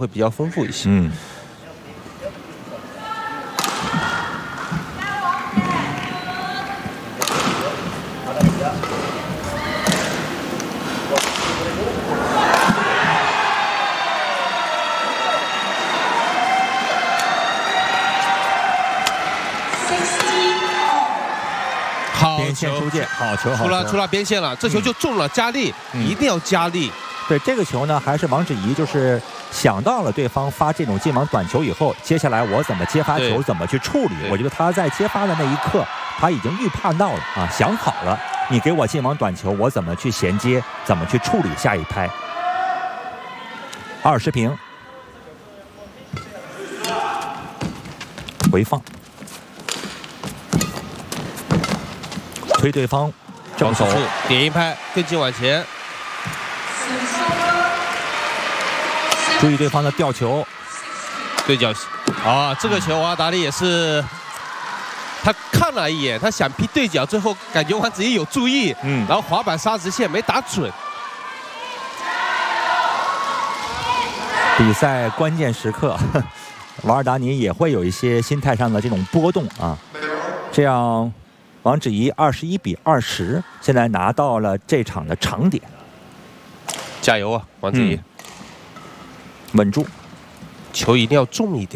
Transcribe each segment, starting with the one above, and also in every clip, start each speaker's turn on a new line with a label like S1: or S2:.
S1: 会比较丰富一些。
S2: 边线出界，好球，好球！
S1: 出了边线了，这球就中了，加力，一定要加力。
S2: 对这个球呢，还是王芷怡就是想到了对方发这种进网短球以后，接下来我怎么接发球，怎么去处理？我觉得他在接发的那一刻，他已经预判到了啊，想好了，你给我进网短球，我怎么去衔接，怎么去处理下一拍。20平，回放。推对方正手，
S1: 点一拍，跟进往前。
S2: 注意对方的吊球，
S1: 对角啊，这个球王达利也是，他看了一眼，他想劈对角，最后感觉王芷怡有注意，然后滑板杀直线没打准。
S2: 比赛关键时刻，瓦尔达尼也会有一些心态上的这种波动啊，这样。王芷怡21比20，现在拿到了这场的长点。
S1: 加油啊，王芷怡！
S2: 稳住，
S1: 球一定要重一点。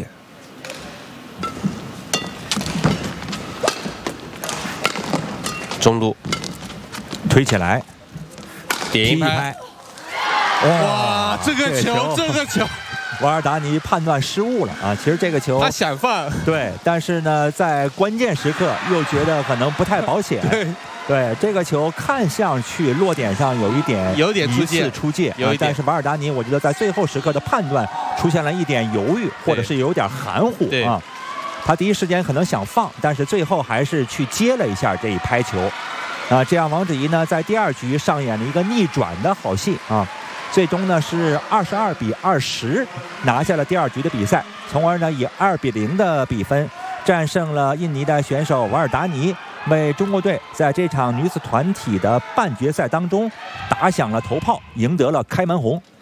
S1: 中路
S2: 推起来，
S1: 点一拍。哇，这个球！
S2: 瓦尔达尼判断失误了啊！其实这个球
S1: 他想放，
S2: 对，但是呢，在关键时刻又觉得可能不太保险。对，这个球看上去落点上有点出界，但是瓦尔达尼我觉得在最后时刻的判断出现了一点犹豫，或者是有点含糊啊。他第一时间可能想放，但是最后还是去接了一下这一拍球啊。这样王芷怡呢在第2局上演了一个逆转的好戏啊。最终呢是22比20拿下了第2局的比赛，从而呢以2比0的比分战胜了印尼的选手瓦尔达尼，为中国队在这场女子团体的半决赛当中打响了头炮，赢得了开门红。